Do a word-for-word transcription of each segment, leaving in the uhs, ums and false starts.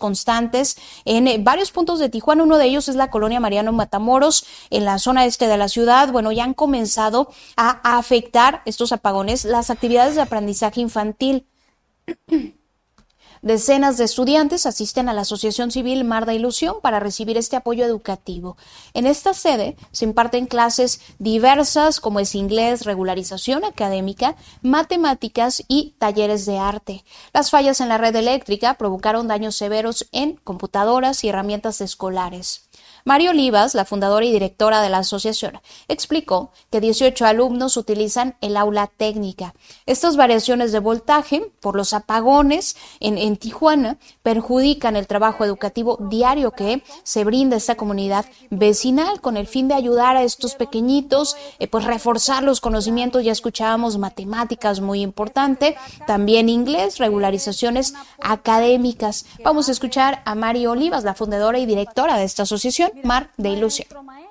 constantes en eh, varios puntos de Tijuana. Uno de ellos es la colonia Mariano Matamoros, en la zona este de la ciudad. Bueno, ya han comenzado a, a afectar estos apagones las actividades de aprendizaje infantil. Decenas de estudiantes asisten a la Asociación Civil Mar de Ilusión para recibir este apoyo educativo. En esta sede se imparten clases diversas como es inglés, regularización académica, matemáticas y talleres de arte. Las fallas en la red eléctrica provocaron daños severos en computadoras y herramientas escolares. María Olivas, la fundadora y directora de la asociación, explicó que dieciocho alumnos utilizan el aula técnica. Estas variaciones de voltaje por los apagones en, en Tijuana perjudican el trabajo educativo diario que se brinda a esta comunidad vecinal con el fin de ayudar a estos pequeñitos, eh, pues reforzar los conocimientos. Ya escuchábamos matemáticas, muy importante, también inglés, regularizaciones académicas. Vamos a escuchar a María Olivas, la fundadora y directora de esta asociación Mar de Ilusión.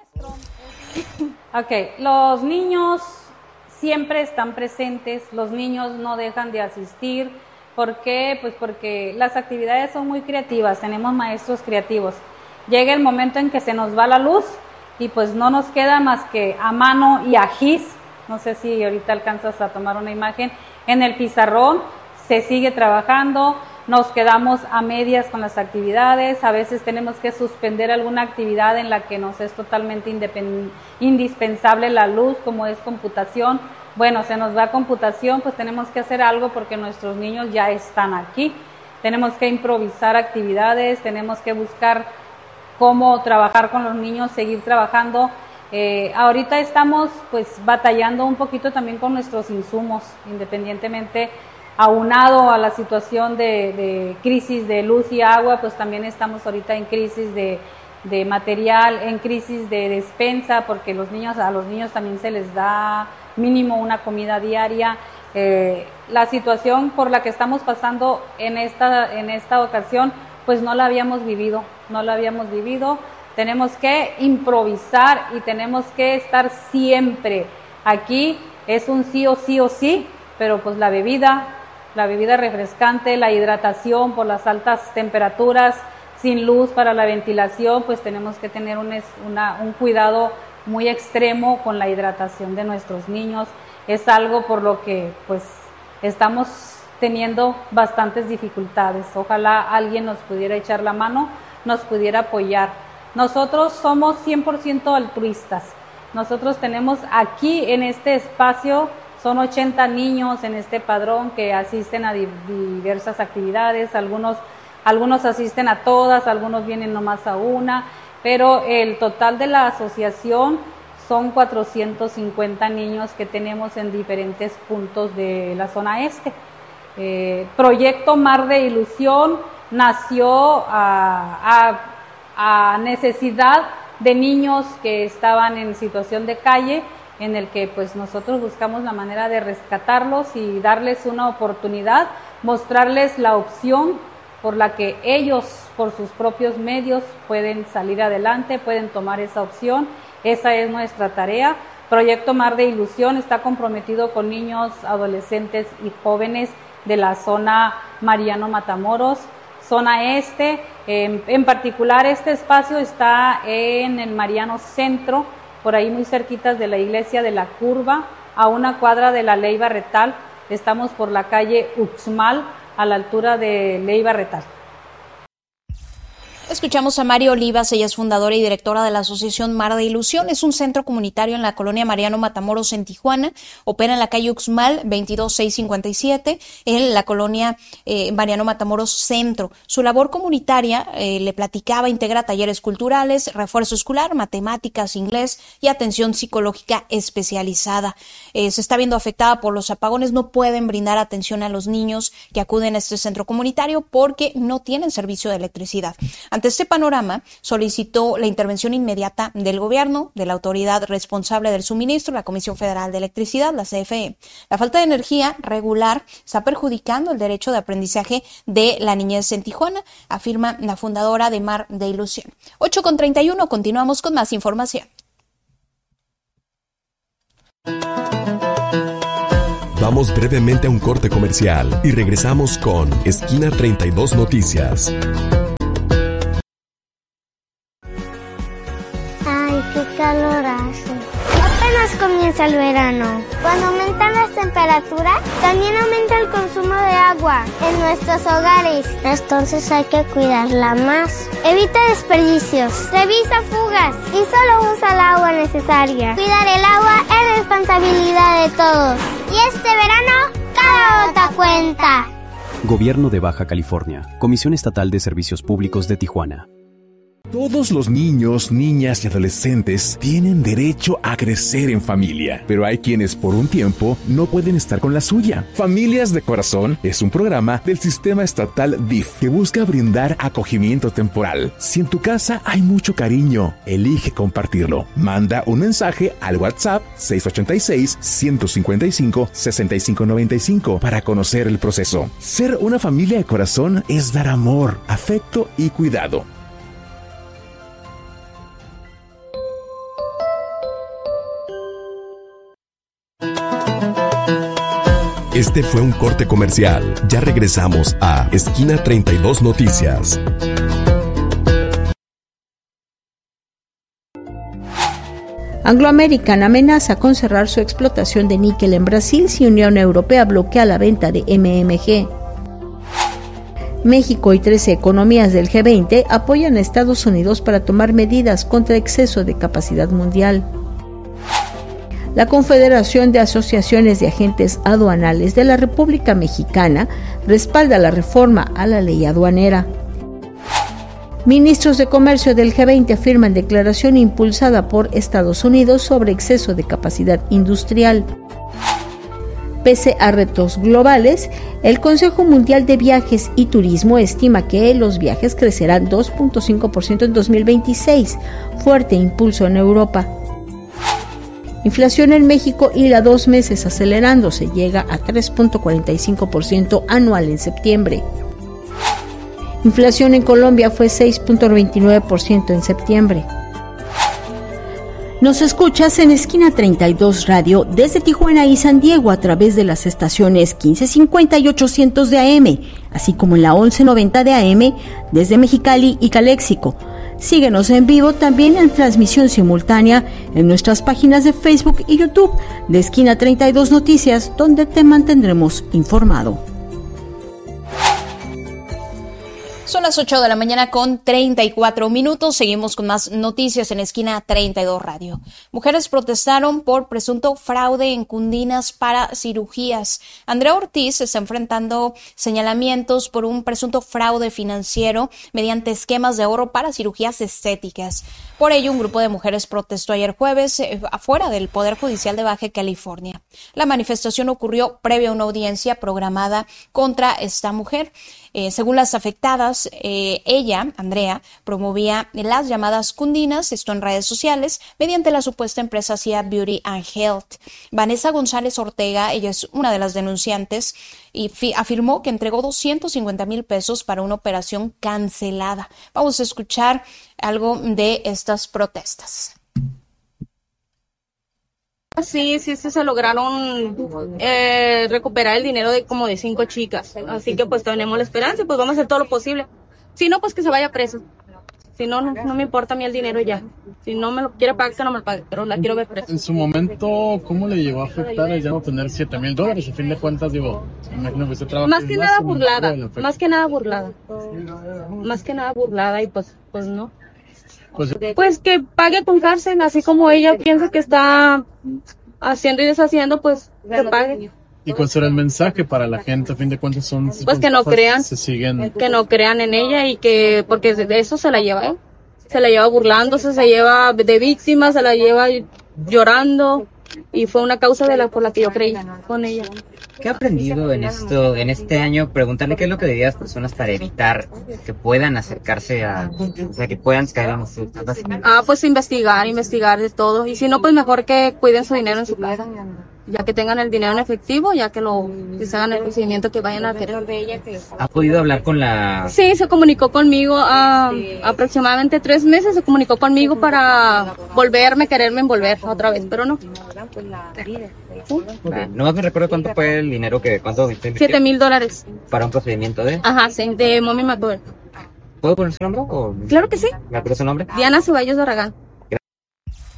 Ok, los niños siempre están presentes, los niños no dejan de asistir. ¿Por qué? Pues porque las actividades son muy creativas, tenemos maestros creativos. Llega el momento en que se nos va la luz y pues no nos queda más que a mano y a gis, no sé si ahorita alcanzas a tomar una imagen, en el pizarrón se sigue trabajando. Nos quedamos a medias con las actividades, a veces tenemos que suspender alguna actividad en la que nos es totalmente indispensable la luz, como es computación. Bueno, se nos va computación, pues tenemos que hacer algo porque nuestros niños ya están aquí. Tenemos que improvisar actividades, tenemos que buscar cómo trabajar con los niños, seguir trabajando. Eh, ahorita estamos pues batallando un poquito también con nuestros insumos, independientemente aunado a la situación de, de crisis de luz y agua, pues también estamos ahorita en crisis de, de material, en crisis de despensa, porque los niños, a los niños también se les da mínimo una comida diaria. Eh, la situación por la que estamos pasando en esta, en esta ocasión, pues no la habíamos vivido, no la habíamos vivido. Tenemos que improvisar y tenemos que estar siempre. Aquí es un sí o sí o sí, pero pues la bebida, la bebida refrescante, la hidratación por las altas temperaturas, sin luz para la ventilación, pues tenemos que tener un, una, un cuidado muy extremo con la hidratación de nuestros niños. Es algo por lo que pues estamos teniendo bastantes dificultades. Ojalá alguien nos pudiera echar la mano, nos pudiera apoyar. Nosotros somos cien por ciento altruistas. Nosotros tenemos aquí en este espacio, son ochenta niños en este padrón que asisten a di- diversas actividades, algunos, algunos asisten a todas, algunos vienen nomás a una, pero el total de la asociación son cuatrocientos cincuenta niños que tenemos en diferentes puntos de la zona este. Eh, Proyecto Mar de Ilusión nació a, a, a necesidad de niños que estaban en situación de calle, en el que pues nosotros buscamos la manera de rescatarlos y darles una oportunidad, mostrarles la opción por la que ellos, por sus propios medios, pueden salir adelante, pueden tomar esa opción. Esa es nuestra tarea. Proyecto Mar de Ilusión está comprometido con niños, adolescentes y jóvenes de la zona Mariano Matamoros, zona este. En, en particular, este espacio está en el Mariano Centro, por ahí muy cerquitas de la iglesia de la Curva, a una cuadra de la Ley Barretal. Estamos por la calle Uxmal, a la altura de Ley Barretal. Escuchamos a María Olivas, ella es fundadora y directora de la Asociación Mar de Ilusión. Es un centro comunitario en la colonia Mariano Matamoros en Tijuana. Opera en la calle Uxmal veintidós seiscientos cincuenta y siete, en la colonia eh, Mariano Matamoros Centro. Su labor comunitaria, eh, le platicaba, integra talleres culturales, refuerzo escolar, matemáticas, inglés y atención psicológica especializada. Eh, se está viendo afectada por los apagones. No pueden brindar atención a los niños que acuden a este centro comunitario porque no tienen servicio de electricidad. Ante este panorama, solicitó la intervención inmediata del gobierno, de la autoridad responsable del suministro, la Comisión Federal de Electricidad, la C F E. La falta de energía regular está perjudicando el derecho de aprendizaje de la niñez en Tijuana, afirma la fundadora de Mar de Ilusión. ocho con treinta y uno, continuamos con más información. Vamos brevemente a un corte comercial y regresamos con Esquina treinta y dos Noticias. qué calor hace. Apenas comienza el verano. Cuando aumentan las temperaturas, también aumenta el consumo de agua en nuestros hogares. Entonces hay que cuidarla más. Evita desperdicios, revisa fugas y solo usa el agua necesaria. Cuidar el agua es responsabilidad de todos. Y este verano, cada gota cuenta. Gobierno de Baja California, Comisión Estatal de Servicios Públicos de Tijuana. Todos los niños, niñas y adolescentes tienen derecho a crecer en familia, pero hay quienes por un tiempo no pueden estar con la suya. Familias de Corazón es un programa del Sistema Estatal D I F que busca brindar acogimiento temporal. Si en tu casa hay mucho cariño, elige compartirlo. Manda un mensaje al WhatsApp seis ocho seis, uno cinco cinco, seis cinco nueve cinco para conocer el proceso. Ser una familia de corazón es dar amor, afecto y cuidado. Este fue un corte comercial. Ya regresamos a Esquina treinta y dos Noticias. Anglo American amenaza con cerrar su explotación de níquel en Brasil si Unión Europea bloquea la venta de M M G. México y trece economías del G veinte apoyan a Estados Unidos para tomar medidas contra exceso de capacidad mundial. La Confederación de Asociaciones de Agentes Aduanales de la República Mexicana respalda la reforma a la ley aduanera. Ministros de Comercio del G veinte firman declaración impulsada por Estados Unidos sobre exceso de capacidad industrial. Pese a retos globales, el Consejo Mundial de Viajes y Turismo estima que los viajes crecerán dos punto cinco por ciento en dos mil veintiséis, fuerte impulso en Europa. Inflación en México hila dos meses acelerándose, llega a tres punto cuarenta y cinco por ciento anual en septiembre. Inflación en Colombia fue seis punto veintinueve por ciento en septiembre. Nos escuchas en Esquina treinta y dos Radio desde Tijuana y San Diego a través de las estaciones quince cincuenta y ochocientos de A M, así como en la once noventa de A M desde Mexicali y Caléxico. Síguenos en vivo también en transmisión simultánea en nuestras páginas de Facebook y YouTube de Esquina treinta y dos Noticias, donde te mantendremos informado. Son las ocho de la mañana con treinta y cuatro minutos. Seguimos con más noticias en Esquina treinta y dos Radio. Mujeres protestaron por presunto fraude en Cundinas para cirugías. Andrea Ortiz está enfrentando señalamientos por un presunto fraude financiero mediante esquemas de ahorro para cirugías estéticas. Por ello, un grupo de mujeres protestó ayer jueves eh, afuera del Poder Judicial de Baja California. La manifestación ocurrió previo a una audiencia programada contra esta mujer. Eh, según las afectadas, eh, ella, Andrea, promovía las llamadas cundinas, esto en redes sociales, mediante la supuesta empresa Cia Beauty and Health. Vanessa González Ortega, ella es una de las denunciantes, y fi- afirmó que entregó doscientos cincuenta mil pesos para una operación cancelada. Vamos a escuchar algo de estas protestas. Sí, sí, sí se lograron eh, recuperar el dinero de como de cinco chicas, así que pues tenemos la esperanza y pues vamos a hacer todo lo posible. Si no, pues que se vaya preso. Si no, no, no me importa a mí el dinero ya. Si no me lo quiere pagar, que no me lo pague, pero la quiero ver presa. En su momento, ¿cómo le llegó a afectar el ya no tener siete mil dólares? A fin de cuentas, digo, imagino que usted trabaja. Más que nada burlada, más que nada burlada. Más que nada burlada y pues, pues no. Pues, pues que pague con cárcel, así como ella piensa que está haciendo y deshaciendo, pues que pague. ¿Y cuál será el mensaje para la gente? A fin de cuentas son... Pues que no crean, se siguen... que no crean en ella y que, porque de eso se la lleva, ¿eh? Se la lleva burlándose, se lleva de víctima, se la lleva llorando y fue una causa de la por la que yo creí con ella. ¿Qué ha aprendido en esto, en este año? Preguntarle qué es lo que le diría a las personas para evitar que puedan acercarse a, o sea, que puedan caer en esto. Ah, pues investigar, investigar de todo. Y si no, pues mejor que cuiden su dinero en su casa. Ya que tengan el dinero en efectivo, ya que lo, que se hagan el procedimiento que vayan a hacer. ¿Ha podido hablar con la...? Sí, se comunicó conmigo a aproximadamente tres meses, se comunicó conmigo para volverme, quererme envolver otra vez, pero no. Ah, nomás me recuerdo cuánto fue el dinero que... ¿Cuánto? Siete mil dólares. ¿Para un procedimiento de...? Ajá, sí, de Mommy Mature. ¿Puedo poner su nombre? O... Claro que sí. ¿Me acuerdo su nombre? Diana Ceballos Barragán.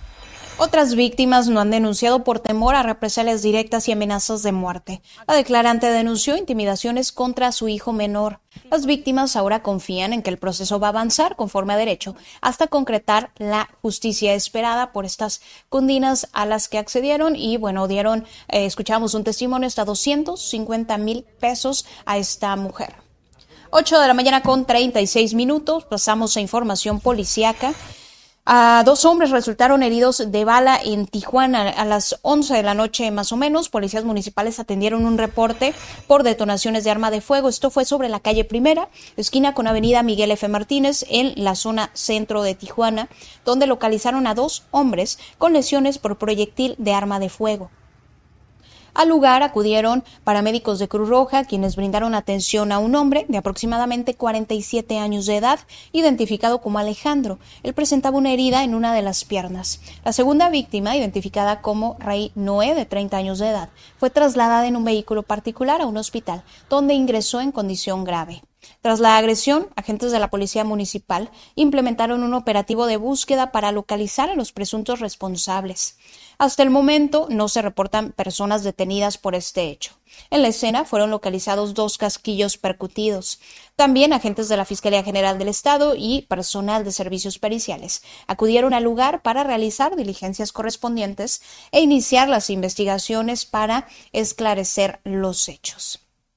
Otras víctimas no han denunciado por temor a represalias directas y amenazas de muerte. La declarante denunció intimidaciones contra su hijo menor. Las víctimas ahora confían en que el proceso va a avanzar conforme a derecho hasta concretar la justicia esperada por estas condenas a las que accedieron y, bueno, dieron, eh, escuchamos un testimonio hasta doscientos cincuenta mil pesos a esta mujer. ocho de la mañana con treinta y seis minutos, pasamos a información policíaca. Uh, dos hombres resultaron heridos de bala en Tijuana a las once de la noche más o menos. Policías municipales atendieron un reporte por detonaciones de arma de fuego. Esto fue sobre la calle Primera, esquina con avenida Miguel F. Martínez, en la zona centro de Tijuana, donde localizaron a dos hombres con lesiones por proyectil de arma de fuego. Al lugar acudieron paramédicos de Cruz Roja, quienes brindaron atención a un hombre de aproximadamente cuarenta y siete años de edad, identificado como Alejandro. Él presentaba una herida en una de las piernas. La segunda víctima, identificada como Rey Noé, de treinta años de edad, fue trasladada en un vehículo particular a un hospital, donde ingresó en condición grave. Tras la agresión, agentes de la Policía Municipal implementaron un operativo de búsqueda para localizar a los presuntos responsables. Hasta el momento no se reportan personas detenidas por este hecho. En la escena fueron localizados dos casquillos percutidos. También agentes de la Fiscalía General del Estado y personal de servicios periciales acudieron al lugar para realizar diligencias correspondientes e iniciar las investigaciones para esclarecer los hechos.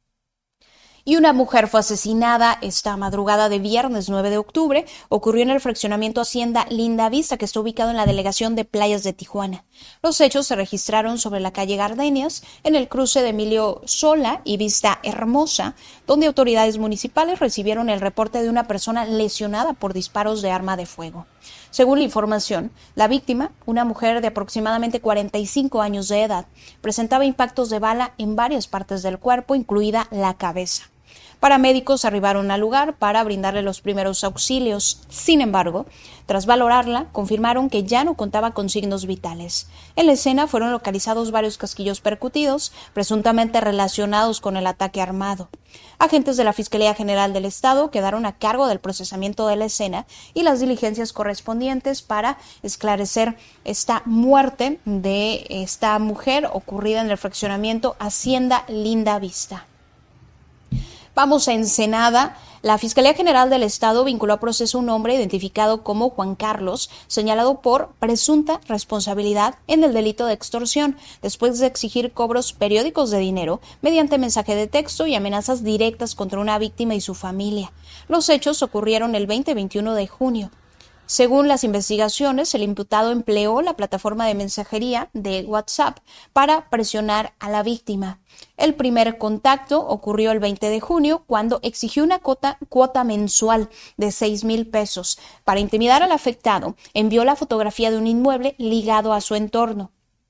Y una mujer fue asesinada esta madrugada de viernes nueve de octubre. Ocurrió en el fraccionamiento Hacienda Linda Vista, que está ubicado en la delegación de Playas de Tijuana. Los hechos se registraron sobre la calle Gardenias, en el cruce de Emilio Sola y Vista Hermosa, donde autoridades municipales recibieron el reporte de una persona lesionada por disparos de arma de fuego. Según la información, la víctima, una mujer de aproximadamente cuarenta y cinco años de edad, presentaba impactos de bala en varias partes del cuerpo, incluida la cabeza. Paramédicos arribaron al lugar para brindarle los primeros auxilios. Sin embargo, tras valorarla, confirmaron que ya no contaba con signos vitales. En la escena fueron localizados varios casquillos percutidos, presuntamente relacionados con el ataque armado. Agentes de la Fiscalía General del Estado quedaron a cargo del procesamiento de la escena y las diligencias correspondientes para esclarecer esta muerte de esta mujer ocurrida en el fraccionamiento Hacienda Linda Vista. Vamos a Ensenada. La Fiscalía General del Estado vinculó a proceso un hombre identificado como Juan Carlos, señalado por presunta responsabilidad en el delito de extorsión, después de exigir cobros periódicos de dinero mediante mensaje de texto y amenazas directas contra una víctima y su familia. Los hechos ocurrieron el veinte y veintiuno de junio. Según las investigaciones, el imputado empleó la plataforma de mensajería de WhatsApp para presionar a la víctima. El primer contacto ocurrió el veinte de junio, cuando exigió una cuota, cuota mensual de seis mil pesos. Para intimidar al afectado, envió la fotografía de un inmueble ligado a su entorno.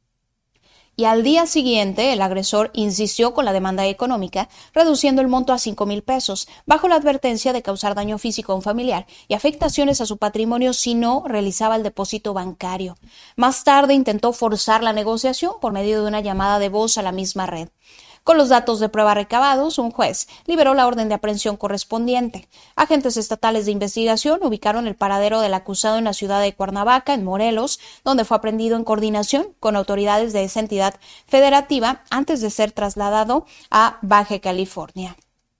Y al día siguiente, el agresor insistió con la demanda económica, reduciendo el monto a cinco mil pesos, bajo la advertencia de causar daño físico a un familiar y afectaciones a su patrimonio si no realizaba el depósito bancario. Más tarde intentó forzar la negociación por medio de una llamada de voz a la misma red. Con los datos de prueba recabados, un juez liberó la orden de aprehensión correspondiente. Agentes estatales de investigación ubicaron el paradero del acusado en la ciudad de Cuernavaca, en Morelos, donde fue aprehendido en coordinación con autoridades de esa entidad federativa antes de ser trasladado a Baja California.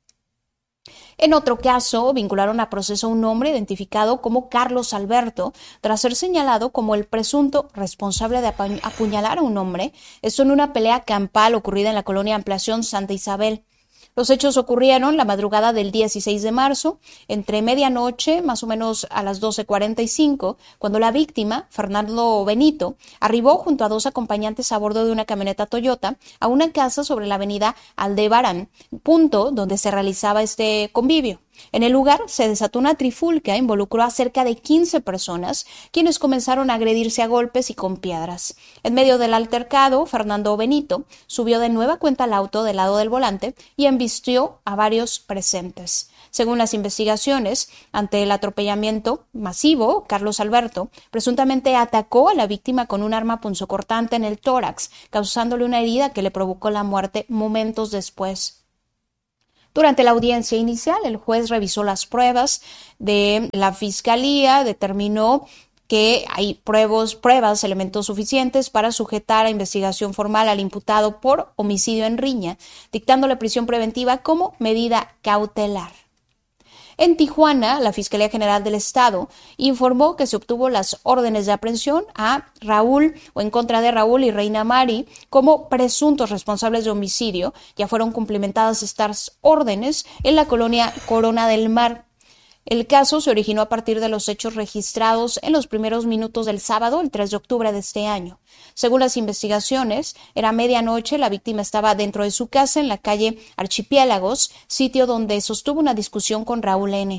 En otro caso, vincularon a proceso a un hombre identificado como Carlos Alberto, tras ser señalado como el presunto responsable de apuñalar a un hombre, esto en una pelea campal ocurrida en la colonia Ampliación Santa Isabel. Los hechos ocurrieron la madrugada del dieciséis de marzo, entre medianoche, más o menos a las doce cuarenta y cinco, cuando la víctima, Fernando Benito, arribó junto a dos acompañantes a bordo de una camioneta Toyota a una casa sobre la avenida Aldebarán, punto donde se realizaba este convivio. En el lugar se desató una trifulca, involucró a cerca de quince personas, quienes comenzaron a agredirse a golpes y con piedras. En medio del altercado, Fernando Benito subió de nueva cuenta al auto del lado del volante y embistió a varios presentes. Según las investigaciones, ante el atropellamiento masivo, Carlos Alberto presuntamente atacó a la víctima con un arma punzocortante en el tórax, causándole una herida que le provocó la muerte momentos después. Durante la audiencia inicial, el juez revisó las pruebas de la fiscalía, determinó que hay pruebas, pruebas, elementos suficientes para sujetar a investigación formal al imputado por homicidio en riña, dictándole prisión preventiva como medida cautelar. En Tijuana, la Fiscalía General del Estado informó que se obtuvo las órdenes de aprehensión a Raúl o en contra de Raúl y Reina Mari como presuntos responsables de homicidio. Ya fueron cumplimentadas estas órdenes en la colonia Corona del Mar. El caso se originó a partir de los hechos registrados en los primeros minutos del sábado, el tres de octubre de este año. Según las investigaciones, era medianoche, la víctima estaba dentro de su casa en la calle Archipiélagos, sitio donde sostuvo una discusión con Raúl N.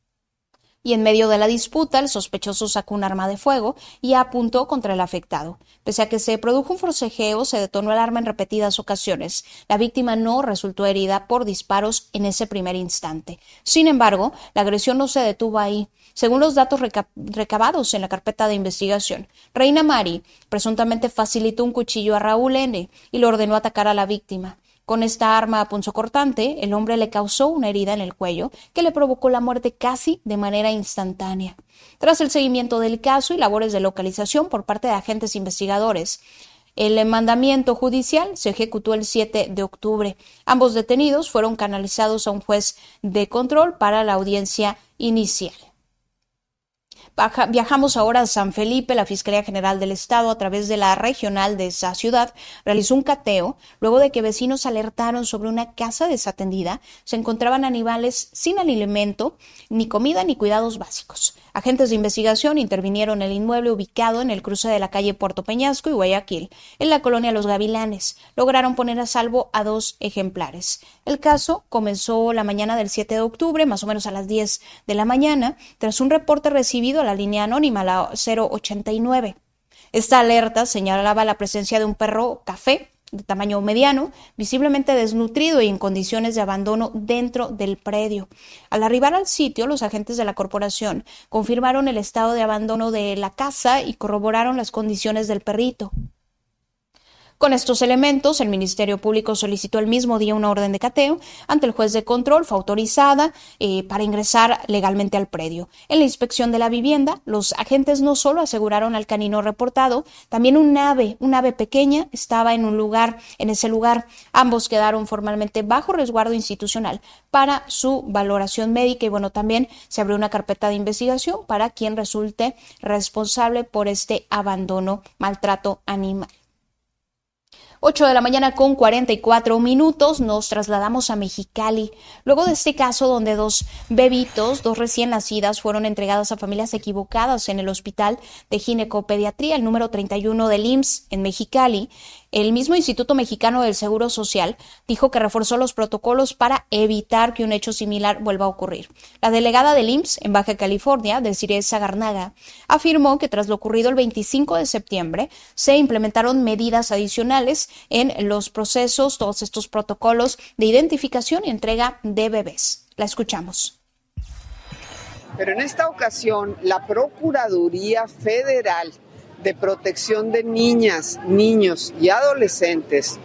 Y en medio de la disputa, el sospechoso sacó un arma de fuego y apuntó contra el afectado. Pese a que se produjo un forcejeo, se detonó el arma en repetidas ocasiones. La víctima no resultó herida por disparos en ese primer instante. Sin embargo, la agresión no se detuvo ahí. Según los datos reca- recabados en la carpeta de investigación, Reina Mari presuntamente facilitó un cuchillo a Raúl N. y le ordenó atacar a la víctima. Con esta arma punzocortante, el hombre le causó una herida en el cuello que le provocó la muerte casi de manera instantánea. Tras el seguimiento del caso y labores de localización por parte de agentes investigadores, el mandamiento judicial se ejecutó el siete de octubre. Ambos detenidos fueron canalizados a un juez de control para la audiencia inicial. Viajamos ahora a San Felipe. La Fiscalía General del Estado, a través de la regional de esa ciudad, realizó un cateo luego de que vecinos alertaron sobre una casa desatendida. Se encontraban animales sin alimento, ni comida ni cuidados básicos. Agentes de investigación intervinieron en el inmueble ubicado en el cruce de la calle Puerto Peñasco y Guayaquil, en la colonia Los Gavilanes. Lograron poner a salvo a dos ejemplares. El caso comenzó la mañana del siete de octubre, más o menos a las diez de la mañana, tras un reporte recibido a la línea anónima, la cero ochenta y nueve. Esta alerta señalaba la presencia de un perro café de tamaño mediano, visiblemente desnutrido y en condiciones de abandono dentro del predio. Al arribar al sitio, los agentes de la corporación confirmaron el estado de abandono de la casa y corroboraron las condiciones del perrito. Con estos elementos, el Ministerio Público solicitó el mismo día una orden de cateo ante el juez de control. Fue autorizada eh, para ingresar legalmente al predio. En la inspección de la vivienda, los agentes no solo aseguraron al canino reportado, también un ave, un ave pequeña estaba en un lugar, en ese lugar. Ambos quedaron formalmente bajo resguardo institucional para su valoración médica y bueno, también se abrió una carpeta de investigación para quien resulte responsable por este abandono, maltrato animal. ocho de la mañana con cuarenta y cuatro minutos, nos trasladamos a Mexicali. Luego de este caso donde dos bebitos, dos recién nacidas, fueron entregadas a familias equivocadas en el Hospital de Ginecopediatría, el número treinta y uno del I M S S en Mexicali, el mismo Instituto Mexicano del Seguro Social dijo que reforzó los protocolos para evitar que un hecho similar vuelva a ocurrir. La delegada del I M S S en Baja California, Desiree Sagarnaga, afirmó que tras lo ocurrido el veinticinco de septiembre se implementaron medidas adicionales en los procesos, todos estos protocolos de identificación y entrega de bebés. La escuchamos. Pero en esta ocasión, la Procuraduría Federal de Protección de Niñas, Niños y Adolescentes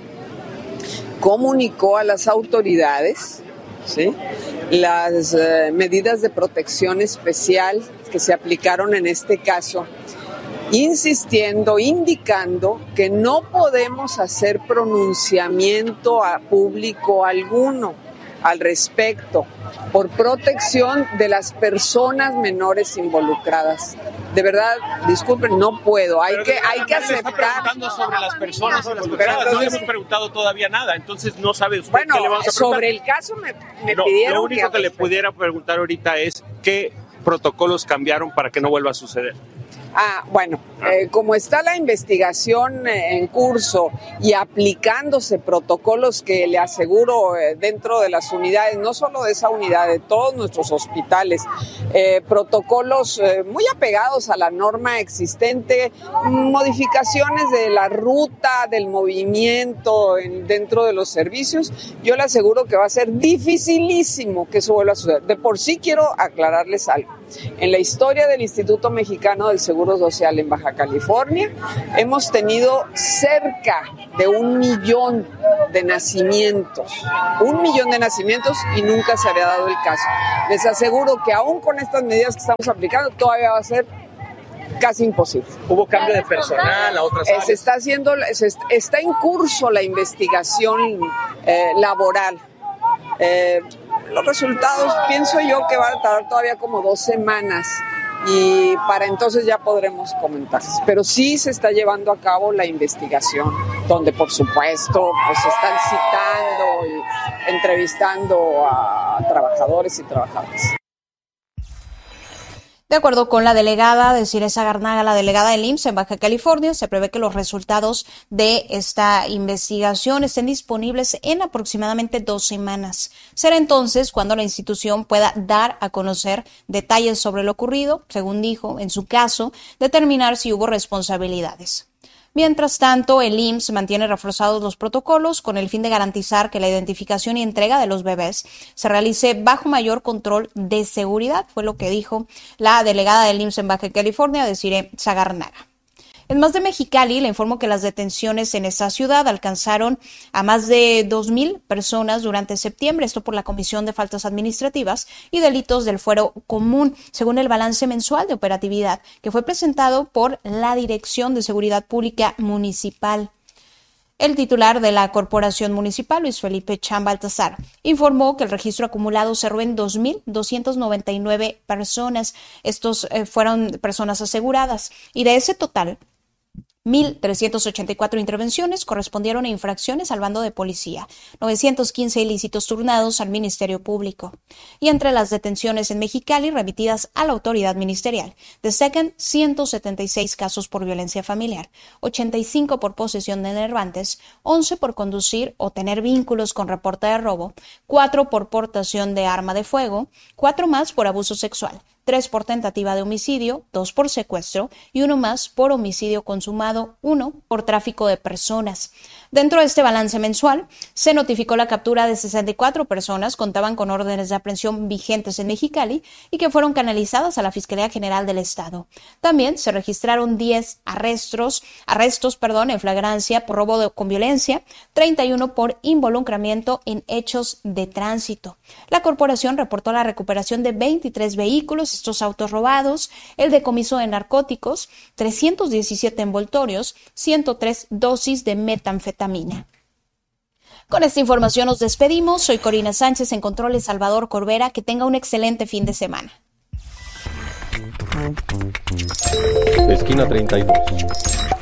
comunicó a las autoridades, ¿sí?, las eh, medidas de protección especial que se aplicaron en este caso, insistiendo, indicando que no podemos hacer pronunciamiento a público alguno al respecto por protección de las personas menores involucradas. De verdad, disculpen, no puedo. Hay Pero que, hay que aceptar. Está preguntando sobre las personas involucradas. Entonces, no le hemos preguntado todavía nada. Entonces no sabe usted bueno, qué le vamos a preguntar. Sobre el caso me, me no, pidieron. Lo único que, que le pudiera preguntar ahorita es qué protocolos cambiaron para que no vuelva a suceder. Ah, bueno, eh, como está la investigación eh, en curso y aplicándose protocolos que le aseguro eh, dentro de las unidades, no solo de esa unidad, de todos nuestros hospitales, eh, protocolos eh, muy apegados a la norma existente, modificaciones de la ruta, del movimiento en, dentro de los servicios, yo le aseguro que va a ser dificilísimo que eso vuelva a suceder. De por sí quiero aclararles algo. En la historia del Instituto Mexicano del Seguro Social en Baja California, hemos tenido cerca de un millón de nacimientos, un millón de nacimientos y nunca se había dado el caso. Les aseguro que aún con estas medidas que estamos aplicando, todavía va a ser casi imposible. ¿Hubo cambio de personal a otras áreas? Se está haciendo, se está en curso la investigación eh, laboral. Eh, los resultados, pienso yo que van a tardar todavía como dos semanas y para entonces ya podremos comentar. Pero sí se está llevando a cabo la investigación, donde por supuesto pues están citando y entrevistando a trabajadores y trabajadoras. De acuerdo con la delegada Desiree Sagarnaga, la delegada del I M S S en Baja California, se prevé que los resultados de esta investigación estén disponibles en aproximadamente dos semanas. Será entonces cuando la institución pueda dar a conocer detalles sobre lo ocurrido, según dijo, en su caso, determinar si hubo responsabilidades. Mientras tanto, el I M S S mantiene reforzados los protocolos con el fin de garantizar que la identificación y entrega de los bebés se realice bajo mayor control de seguridad, fue lo que dijo la delegada del I M S S en Baja California, Desiree Sagarnaga. En más de Mexicali, le informo que las detenciones en esta ciudad alcanzaron a más de dos mil personas durante septiembre, esto por la Comisión de Faltas Administrativas y Delitos del Fuero Común, según el balance mensual de operatividad que fue presentado por la Dirección de Seguridad Pública Municipal. El titular de la Corporación Municipal, Luis Felipe Chan Baltasar, informó que el registro acumulado cerró en dos mil doscientas noventa y nueve personas. Estos eh, fueron personas aseguradas y de ese total, mil trescientas ochenta y cuatro intervenciones correspondieron a infracciones al bando de policía, novecientos quince ilícitos turnados al Ministerio Público. Y entre las detenciones en Mexicali remitidas a la autoridad ministerial, destacan ciento setenta y seis casos por violencia familiar, ochenta y cinco por posesión de enervantes, once por conducir o tener vínculos con reporte de robo, cuatro por portación de arma de fuego, cuatro más por abuso sexual, tres por tentativa de homicidio, dos por secuestro y uno más por homicidio consumado, uno por tráfico de personas. Dentro de este balance mensual, se notificó la captura de sesenta y cuatro personas, contaban con órdenes de aprehensión vigentes en Mexicali y que fueron canalizadas a la Fiscalía General del Estado. También se registraron diez arrestos, arrestos perdón, en flagrancia por robo de, con violencia, treinta y uno por involucramiento en hechos de tránsito. La corporación reportó la recuperación de veintitrés vehículos, estos autos robados, el decomiso de narcóticos, trescientos diecisiete envoltorios, ciento tres dosis de metanfetamina. Con esta información nos despedimos. Soy Corina Sánchez, en controles Salvador Corbera. Que tenga un excelente fin de semana. Esquina treinta y dos.